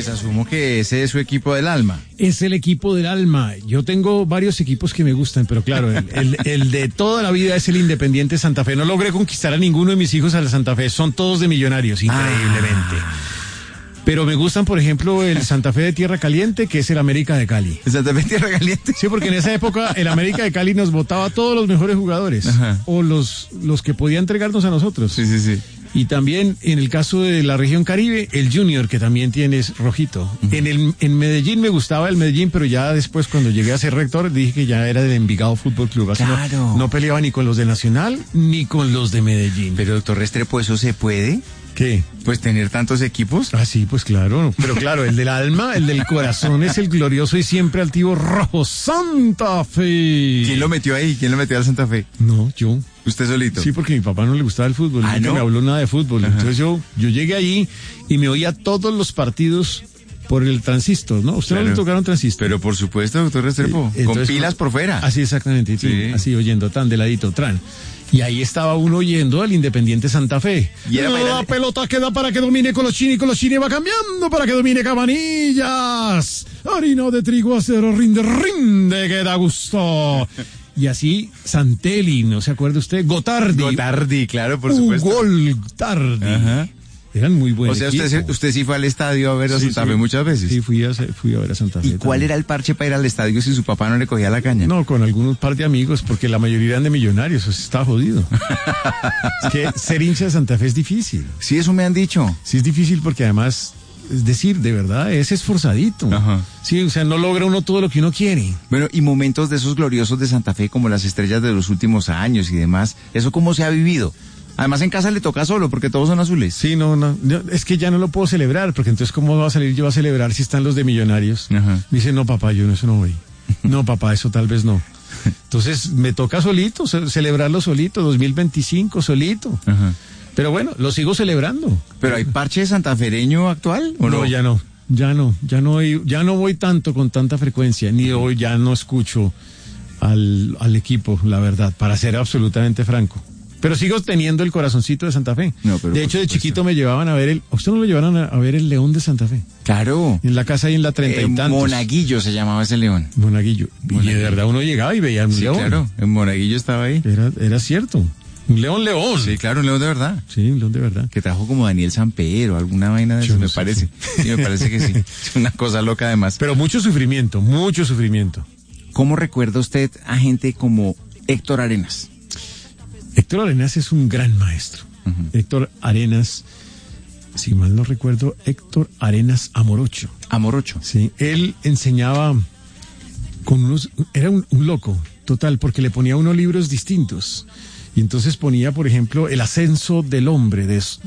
pues asumo que ese es su equipo del alma. Es el equipo del alma. Yo tengo varios equipos que me gustan, pero claro, el de toda la vida es el Independiente Santa Fe. No logré conquistar a ninguno de mis hijos a la Santa Fe. Son todos de Millonarios, increíblemente. Pero me gustan, por ejemplo, el Santa Fe de Tierra Caliente, que es el América de Cali. ¿El Santa Fe de Tierra Caliente? Sí, porque en esa época el América de Cali nos botaba a todos los mejores jugadores. Ajá. O los que podía entregarnos a nosotros. Sí, sí, sí. Y también en el caso de la región Caribe, el Junior, que también tienes rojito. Uh-huh. En Medellín me gustaba el Medellín, pero ya después cuando llegué a ser rector dije que ya era del Envigado Fútbol Club. Así claro. No peleaba ni con los de Nacional ni con los de Medellín. Pero doctor Restrepo, ¿eso se puede? ¿Qué? Pues tener tantos equipos. Ah, sí, pues claro. Pero claro, el del alma, el del corazón es el glorioso y siempre altivo Rojo Santa Fe. ¿Quién lo metió ahí? ¿Quién lo metió al Santa Fe? No, yo. ¿Usted solito? Sí, porque a mi papá no le gustaba el fútbol. ¿Ah, nunca no? me habló nada de fútbol. Ajá. Entonces yo llegué allí y me oía todos los partidos por el transistor, ¿no? ¿Usted claro. no le tocaron transistor? Pero por supuesto, doctor Restrepo. Con pilas por fuera. Así exactamente, sí. Así oyendo tan de ladito, tran. Y ahí estaba uno oyendo al Independiente Santa Fe. Y era la pelota queda para que domine Colochini va cambiando para que domine Cabanillas. Harina de trigo acero, rinde, que da gusto. Y así Santelli, ¿no se acuerda usted? Gotardi, claro, por supuesto. Gotardi. Ajá. Eran muy buenos. O sea, usted sí fue al estadio a ver a Santa Fe muchas veces. Sí, fui a ver a Santa Fe. ¿Y cuál era el parche para ir al estadio si su papá no le cogía la caña? No, con algunos par de amigos, porque la mayoría eran de Millonarios, o sea, está jodido. Es que ser hincha de Santa Fe es difícil. Sí, eso me han dicho. Sí, es difícil porque además, es decir, de verdad, es esforzadito. Ajá. Sí, o sea, no logra uno todo lo que uno quiere. Bueno, y momentos de esos gloriosos de Santa Fe, como las estrellas de los últimos años y demás, ¿eso cómo se ha vivido? Además en casa le toca solo porque todos son azules. Sí, no, es que ya no lo puedo celebrar, porque entonces ¿cómo va a salir yo a celebrar si están los de Millonarios? Ajá. Me dice, no papá, yo eso no voy. No papá, eso tal vez no. Entonces me toca solito, celebrarlo solito, 2025 solito. Ajá. Pero bueno, lo sigo celebrando. ¿Pero hay parche santafereño actual o no? Ya no voy tanto con tanta frecuencia, ni hoy ya no escucho al equipo, la verdad, para ser absolutamente franco. Pero sigo teniendo el corazoncito de Santa Fe. No, pero de hecho, de chiquito me llevaban a ver ¿a usted no lo llevaron a ver el León de Santa Fe? Claro. En la casa ahí en la 30 y tantos. Monaguillo se llamaba ese león. Monaguillo. Y de verdad uno llegaba y veía un león. Claro, en Monaguillo estaba ahí. Era cierto. Un león. Sí, claro, un león de verdad. Sí, un león de verdad. Que trajo como Daniel Samper o alguna vaina de eso, me parece. Sí, me parece que sí. Es una cosa loca además. Pero mucho sufrimiento. ¿Cómo recuerda usted a gente como Héctor Arenas? Héctor Arenas es un gran maestro. Uh-huh. Héctor Arenas, si mal no recuerdo, Héctor Arenas Amorocho. Sí, él enseñaba era un loco, total, porque le ponía a uno libros distintos. Y entonces ponía, por ejemplo, El ascenso del hombre.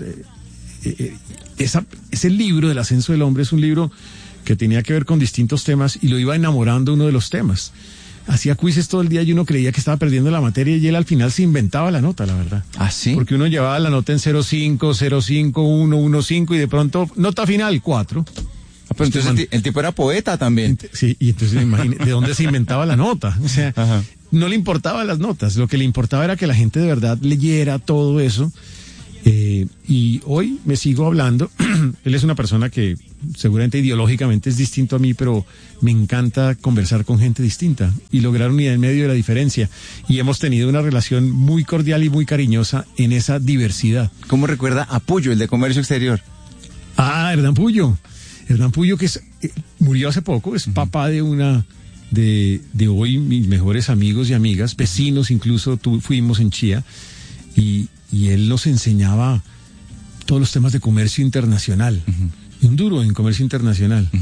Ese libro del ascenso del hombre es un libro que tenía que ver con distintos temas y lo iba enamorando uno de los temas. Hacía quizzes todo el día y uno creía que estaba perdiendo la materia y él al final se inventaba la nota, la verdad. ¿Ah, sí? Porque uno llevaba la nota en 05, 05, 1, 15 y de pronto, nota final, 4. Pero entonces el tipo era poeta también. Sí, y entonces imagínate, ¿de dónde se inventaba la nota? O sea, ajá, no le importaban las notas, lo que le importaba era que la gente de verdad leyera todo eso. Y hoy me sigo hablando. Él es una persona que seguramente ideológicamente es distinto a mí, pero me encanta conversar con gente distinta y lograr unidad en medio de la diferencia. Y hemos tenido una relación muy cordial y muy cariñosa en esa diversidad. ¿Cómo recuerda a Puyo, el de Comercio Exterior? Ah, Hernán Puyo, que murió hace poco, es papá de de hoy mis mejores amigos y amigas, vecinos incluso, fuimos en Chía, y él nos enseñaba todos los temas de comercio internacional. Uh-huh. Y un duro en comercio internacional. Uh-huh.